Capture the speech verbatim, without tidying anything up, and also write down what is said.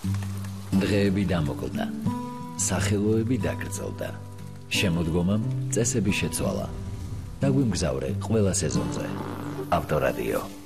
დღეები დამოკლდა, სახელოები დაგრძელდა, შემოდგომამ წესები შეცვალა. დაგვიმგზავრე ყველა სეზონზე. ავტორადიო.